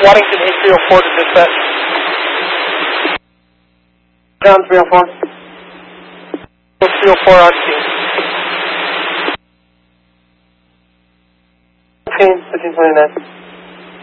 Waddington 8304 to dispatch. Down 304. 304 on scene. 1529.